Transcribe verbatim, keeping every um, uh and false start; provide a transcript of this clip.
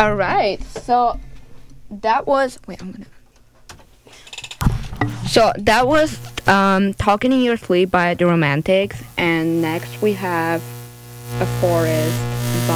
All right. So that was wait. I'm gonna. So that was um, "Talking in Your Sleep" by the Romantics, and next we have "A Forest"